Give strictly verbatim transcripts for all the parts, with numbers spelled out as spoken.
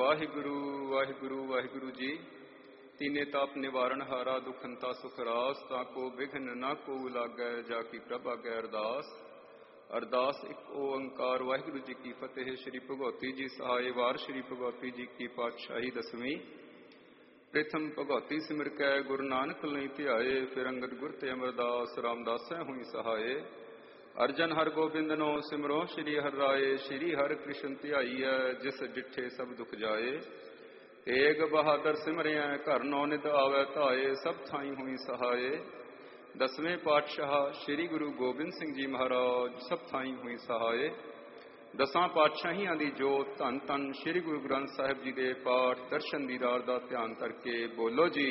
ਵਾਹਿਗੁਰੂ ਵਾਹਿਗੁਰੂ ਵਾਹਿਗੁਰੂ ਜੀ। तीने ताप निवारण हारा दुखंता सुख रास, ताको विघ्न न को लागै जाकी प्रभ आगै अरदास। अरदास एक ओंकार वाहिगुरु जी की फतेह। श्री भगवती जी सहाय वार श्री भगवती जी की पातशाही दसवीं। प्रथम भगवती सिमर कै गुरु नानक लई ध्याए, फिर अंगद गुर ते अमरदास रामदासै हुई सहाय। अर्जन हर गोबिंद नो सिमरो श्री हर राय, श्री हर कृष्ण ध्याईऐ जिस डिठे सब दुख जाए। तेग बहादुर सिमरिया घर नौ निध आवे धाए, सब थाई हुई सहाय। दसवें पातशाह श्री गुरु गोबिंद सिंह जी महाराज सब थाई हुई सहाय। दसां पातशाहियां दी जोत धन धन श्री गुरु ग्रंथ साहिब जी दे पाठ दर्शन दीदार दा ध्यान करके बोलो जी।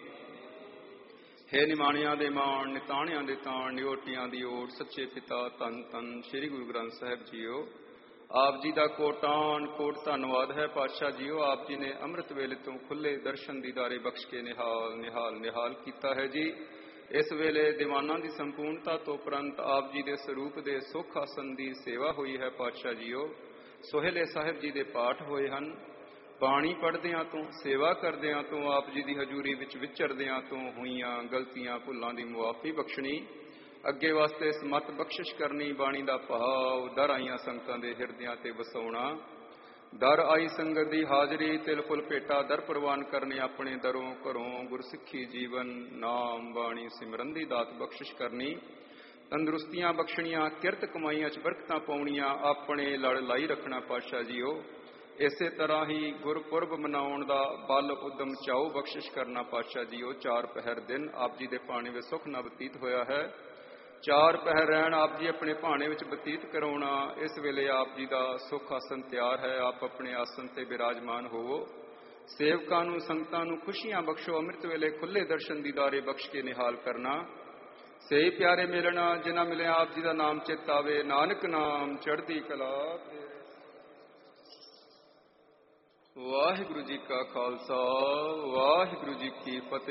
हे निमाणियां दे मान निताणियां दे ताण, निओटियां दी ओट सच्चे पिता धन धन श्री गुरु ग्रंथ साहिब जीओ। आप जी का कोटान कोट धन्यवाद है पातशाह जीओ। आप जी ने अमृत वेले तो खुले दर्शन दीदारे बख्श के निहाल निहाल निहाल किया है जी। इस वेले दीवाना की संपूर्णता तो उपरंत आप जी के स्वरूप के सुख आसन की सेवा हुई है पातशाह जीओ। सोहेले साहिब जी के पाठ होए हैं। पानी पढ़द्या तो सेवा करद्या तो आप जी की हजूरी विच विचरद्या तो हुईयां गलतियां भुलां की मुआफी बख्शनी, अगे वास्ते समत बख्शिश करनी, बाणी का भाव दर आईया संगतां दे हिरदियां ते वसाउणा। दर आई संगत की हाजरी तिल फुल भेटा दर प्रवान करने, अपने दरों घरों गुरसिੱਖੀ जीवन नाम बाणी सिमरन की दात बख्शिश करनी। तंदुरुस्तियां बख्शणियां किरत कमाईयां च बरकतां पाउणियां, अपने लड़ लाई रखना पातशाह जीओ। इसे तरह ही गुरपुरब मनाउण दा बल उदम चाओ बख्शिश करना पातशाह जीओ। चार पहर दिन आप जी के पाने में सुख न बतीत होया है। चार पहर रहन आप जी अपने भाने विच बतीत कराउणा। इस वेले आप जी का सुख आसन तैयार है, आप अपने आसन ते विराजमान होवो। सेवकां नूं संगतां नूं खुशियां बख्शो, अमृत वेले खुले दर्शन दीदारे बख्श के निहाल करना। सही प्यारे मिलना जिन्हां मिलिया आप जी का नाम चित आवे, नानक नाम चढ़दी कला। वाहिगुरु जी का खालसा वाहिगुरु जी की फतेह।